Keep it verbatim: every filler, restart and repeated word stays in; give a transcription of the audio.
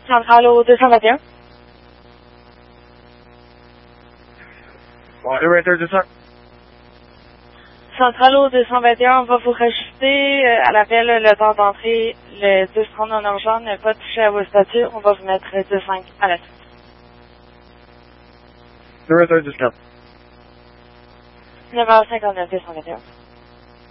Centrale au deux cent vingt et un. Bon, Operator deux cents. Centrale au deux cent vingt et un, on va vous rajouter euh, à l'appel le temps d'entrée, le deux trente en urgent, ne pas toucher à vos statuts, on va vous mettre deux cinq à la suite. Operator deux cents. neuf heures cinquante-neuf, deux cent vingt et un.